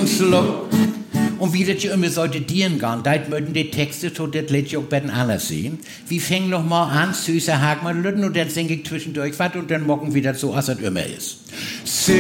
Schluck. Und wie das ja immer sollte dienen gehen, da möchten die Texte, so das lädt ja auch bei den anderen sehen. Wir fangen noch mal an, süßer Hagmann Lütten, und dann singe ich zwischendurch was und dann morgen wieder so, als es immer ist.